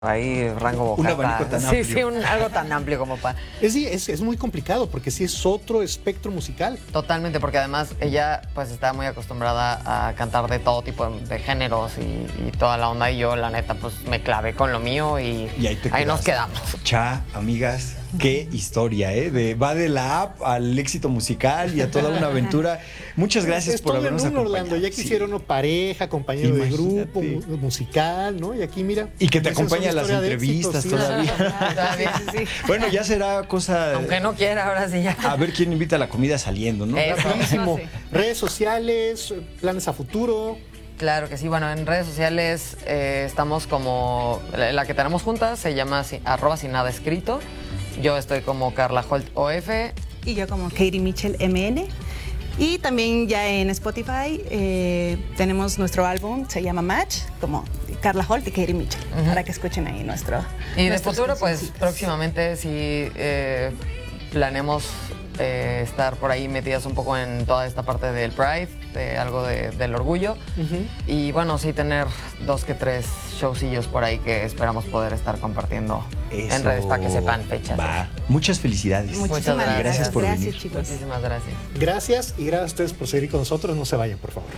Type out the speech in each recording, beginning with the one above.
Ahí rango vocal. Un abanico tan amplio. Sí, algo tan amplio como para... Es muy complicado porque sí es otro espectro musical. Totalmente, porque además ella pues está muy acostumbrada a cantar de todo tipo de géneros y toda la onda, y yo la neta pues me clavé con lo mío y ahí nos quedamos. Cha, amigas, qué historia, ¿eh? Va de la app al éxito musical y a toda una aventura. Muchas gracias por habernos acompañado. Orlando, ya quisiera uno pareja, compañero de grupo, musical, ¿no? Y aquí mira. Y que te acompañe a las entrevistas todavía. Sí. Bueno, ya será cosa... Aunque no quiera, ahora sí ya. A ver quién invita a la comida saliendo, ¿no? Rapidísimo. Redes sociales, planes a futuro. Claro que sí. Bueno, en redes sociales estamos como... La que tenemos juntas se llama @sinadaescrito. Yo estoy como Carla Holt OF. Y yo como Katie Mitchell MN. Y también ya en Spotify tenemos nuestro álbum, se llama Match, como Carla Holt y Katie Mitchell, para que escuchen ahí nuestro... Y de futuro, pues próximamente sí planeamos estar por ahí metidas un poco en toda esta parte del Pride, de algo del orgullo. Y bueno, sí tener 2 que 3 showcillos por ahí que esperamos poder estar compartiendo en redes para que sepan fechas. Muchas felicidades. Muchas gracias por venir. Chicos. Muchísimas gracias. Gracias y gracias a ustedes por seguir con nosotros. No se vayan, por favor.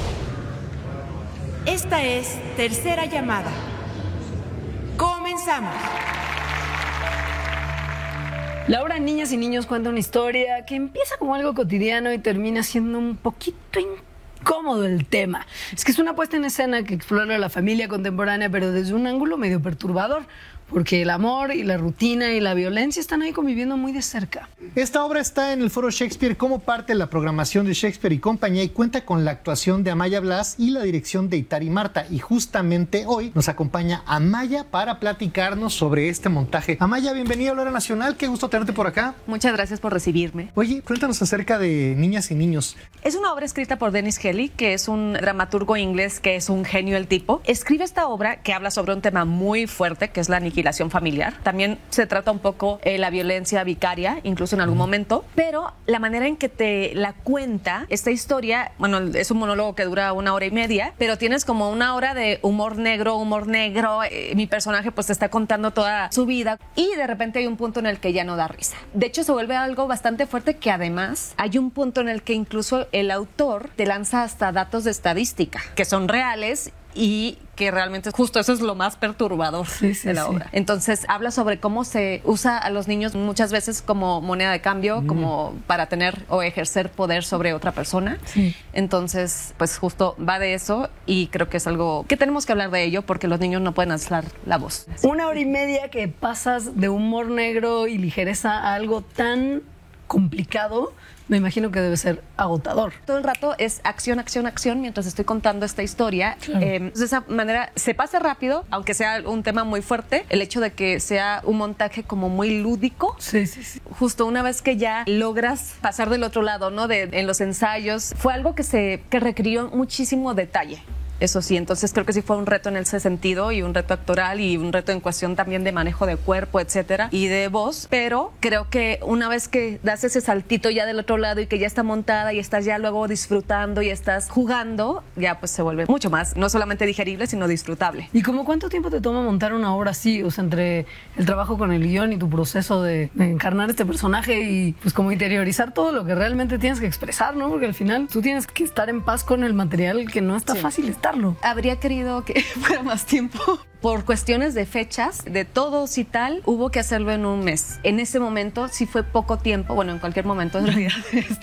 Esta es Tercera Llamada. Comenzamos. La obra Niñas y Niños cuenta una historia que empieza como algo cotidiano y termina siendo un poquito incómodo el tema. Es que es una puesta en escena que explora la familia contemporánea, pero desde un ángulo medio perturbador, porque el amor y la rutina y la violencia están ahí conviviendo muy de cerca. Esta obra está en el Foro Shakespeare como parte de la programación de Shakespeare y compañía y cuenta con la actuación de Amaya Blas y la dirección de Itari Marta. Y justamente hoy nos acompaña Amaya para platicarnos sobre este montaje. Amaya, bienvenida a la Hora Nacional. Qué gusto tenerte por acá. Muchas gracias por recibirme. Oye, cuéntanos acerca de Niñas y Niños. Es una obra escrita por Dennis Kelly, que es un dramaturgo inglés que es un genio el tipo. Escribe esta obra que habla sobre un tema muy fuerte, que es la aniquilación familiar. También se trata un poco la violencia vicaria, incluso en algún momento, pero la manera en que te la cuenta esta historia, bueno, es un monólogo que dura 1 hora y media, pero tienes como 1 hora de humor negro, mi personaje pues te está contando toda su vida y de repente hay un punto en el que ya no da risa. De hecho, se vuelve algo bastante fuerte, que además hay un punto en el que incluso el autor te lanza hasta datos de estadística que son reales y que realmente justo eso es lo más perturbador de la obra. Entonces habla sobre cómo se usa a los niños muchas veces como moneda de cambio, como para tener o ejercer poder sobre otra persona. Entonces, pues justo va de eso y creo que es algo que tenemos que hablar de ello porque los niños no pueden alzar la voz. 1 hora y media que pasas de humor negro y ligereza a algo tan complicado, me imagino que debe ser agotador. Todo el rato es acción, acción, acción mientras estoy contando esta historia. Claro. De esa manera se pasa rápido, aunque sea un tema muy fuerte. El hecho de que sea un montaje como muy lúdico. Sí. Justo una vez que ya logras pasar del otro lado, ¿no? En los ensayos, fue algo que requirió muchísimo detalle. Eso sí, entonces creo que sí fue un reto en ese sentido y un reto actoral y un reto en cuestión también de manejo de cuerpo, etcétera, y de voz, pero creo que una vez que das ese saltito ya del otro lado y que ya está montada y estás ya luego disfrutando y estás jugando, ya pues se vuelve mucho más, no solamente digerible, sino disfrutable. ¿Y como cuánto tiempo te toma montar una obra así? O sea, entre el trabajo con el guión y tu proceso de encarnar este personaje y pues como interiorizar todo lo que realmente tienes que expresar, ¿no? Porque al final tú tienes que estar en paz con el material que no está fácil estar. Habría querido que fuera más tiempo. Por cuestiones de fechas, de todos y tal, hubo que hacerlo en 1 mes. En ese momento sí fue poco tiempo, bueno, en cualquier momento en realidad,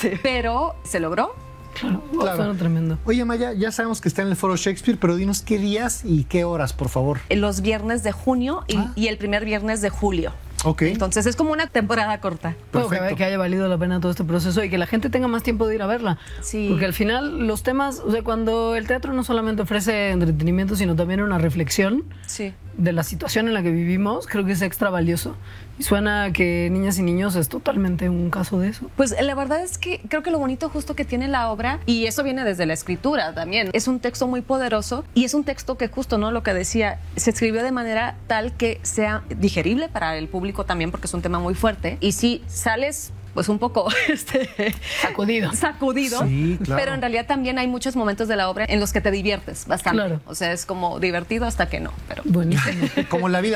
pero se logró. Claro. Tremendo. Oye, Maya, ya sabemos que está en el Foro Shakespeare, pero dinos qué días y qué horas, por favor. Los viernes de junio y el primer viernes de julio. Okay. Entonces es como una temporada corta. Bueno, que haya valido la pena todo este proceso y que la gente tenga más tiempo de ir a verla. Sí. Porque al final los temas, o sea, cuando el teatro no solamente ofrece entretenimiento, sino también una reflexión de la situación en la que vivimos, creo que es extra valioso. Y suena que Niñas y Niños es totalmente un caso de eso. Pues la verdad es que creo que lo bonito justo que tiene la obra, y eso viene desde la escritura también, es un texto muy poderoso y es un texto que justo, ¿no? Lo que decía, se escribió de manera tal que sea digerible para el público también, porque es un tema muy fuerte. Y si sales pues un poco sacudido. Sí, claro. Pero en realidad también hay muchos momentos de la obra en los que te diviertes bastante. Claro. O sea, es como divertido hasta que no. Pero Buenísimo. Como la vida.